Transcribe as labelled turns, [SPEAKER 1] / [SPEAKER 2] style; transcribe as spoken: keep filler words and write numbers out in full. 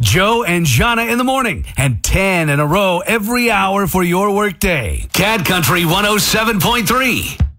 [SPEAKER 1] Joe and Jana in the morning and ten in a row every hour for your workday. Cat Country one oh seven point three.